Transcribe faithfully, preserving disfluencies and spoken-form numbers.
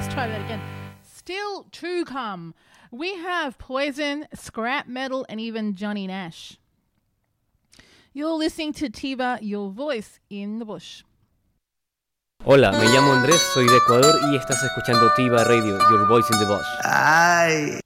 Let's try that again. Still to come, we have Poison, Scrap Metal, and even Johnny Nash. You're listening to Tiva, your voice in the bush. Hola, me llamo Andrés, soy de Ecuador y estás escuchando Tiva Radio, Your Voice in the Bush. Ay.